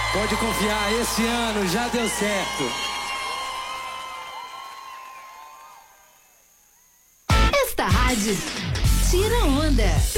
Pode confiar, esse ano já deu certo. Esta rádio tira onda.